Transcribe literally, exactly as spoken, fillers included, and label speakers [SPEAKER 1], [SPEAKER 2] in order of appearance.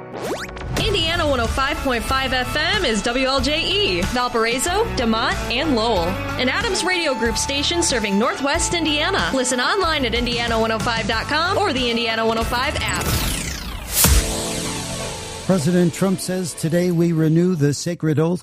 [SPEAKER 1] Indiana one oh five point five F M is W L J E, Valparaiso, DeMont, and Lowell. An Adams Radio Group station serving Northwest Indiana. Listen online at indiana one oh five dot com or the Indiana one oh five app.
[SPEAKER 2] President Trump says today we renew the sacred oath